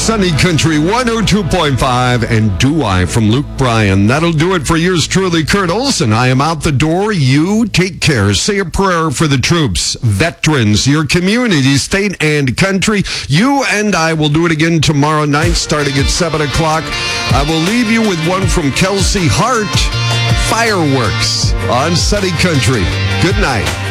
Sunny Country 102.5 and Do I from Luke Bryan. That'll do it for yours truly, Kurt Olson. I am out the door. You take care. Say a prayer for the troops, veterans, your community, state, and country. You and I will do it again tomorrow night starting at 7 o'clock. I will leave you with one from Kelsey Hart, Fireworks on Sunny Country. Good night.